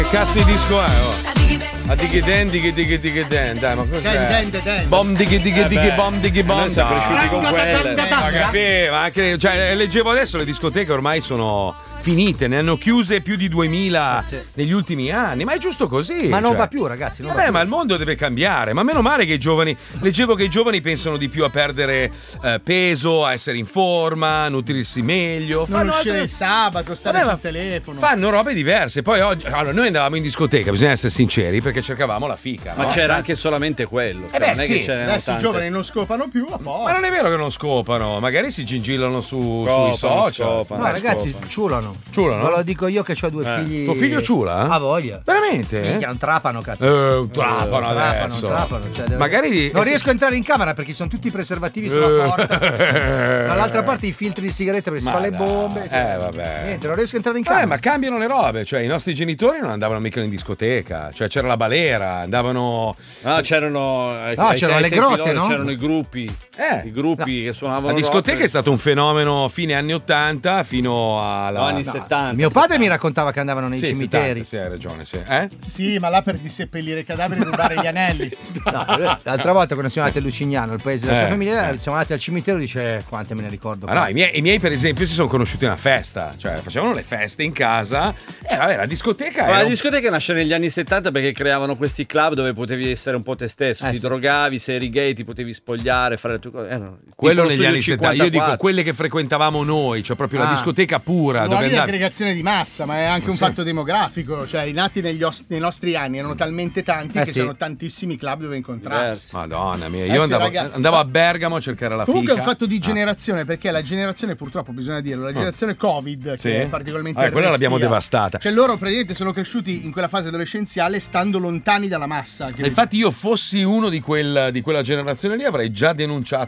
Che cazzo di disco è? A dighi-den, dighi-den, dai, ma cos'è? Bom dighi bom dighi bom. Noi siamo cresciuti con quelle. Ma capivo, anche, cioè, leggevo adesso le discoteche ormai sono finite, ne hanno chiuse più di 2000 negli ultimi anni, ma è giusto così. Ma non va più, ragazzi. Non va più. Ma il mondo deve cambiare, ma meno male che i giovani, leggevo che i giovani pensano di più a perdere peso, a essere in forma, a nutrirsi meglio. Non uscire il sabato, stare sul telefono. Fanno robe diverse. Poi oggi, allora, noi andavamo in discoteca, bisogna essere sinceri, perché cercavamo la fica. Ma no? c'era anche solamente quello. Beh, non è sì. che c'erano Adesso i tante. giovani non scopano più, a posto. Ma non è vero che non scopano, magari si gingillano sui Scopano, social. scopano. No, ragazzi, ciulano. Ciulano? Ma lo dico io che ho due figli. Tuo figlio ciula? Ha voglia. Veramente? Minchia, un trapano, cazzo. Un trapano adesso. Cioè, Magari non riesco a entrare in camera perché sono tutti i preservativi sulla porta. Dall'altra parte i filtri di sigaretta perché si fa le bombe. Vabbè. Niente, non riesco a entrare in camera. Ma cambiano le robe, cioè i nostri genitori non andavano mica in discoteca, cioè c'era la balera, andavano. No, c'erano le grotte, no? C'erano i gruppi. I gruppi che suonavano. La discoteca rock. è stato un fenomeno fine anni 80 fino alla anni 70. Mio padre mi raccontava che andavano nei cimiteri. 70, sì, hai ragione, sì. Sì, ma là per disseppellire i cadaveri e rubare gli anelli. No, l'altra volta quando siamo andati a Lucignano, il paese della sua famiglia, siamo andati al cimitero, dice quante me ne ricordo. Ma no, i miei per esempio si sono conosciuti in una festa, cioè facevano le feste in casa e vabbè, la discoteca Ma la discoteca nasce negli anni 70 perché creavano questi club dove potevi essere un po' te stesso, ti drogavi, se eri gay ti potevi spogliare, fare le tue cose. Quello negli anni 70, io dico quelle che frequentavamo noi, cioè proprio la discoteca pura. Non Dove è aggregazione di massa, ma è anche un Sì. fatto demografico. Cioè, i nati nei nostri anni erano talmente tanti che sono tantissimi club dove incontrarsi. Madonna mia, io andavo a Bergamo a cercare la Comunque fica. è un fatto di generazione, perché la generazione, purtroppo bisogna dirlo, la generazione Covid, Sì. che è particolarmente quella l'abbiamo restia. devastata. Cioè loro praticamente sono cresciuti in quella fase adolescenziale stando lontani dalla massa. Infatti io fossi uno di quella generazione lì avrei già denunciato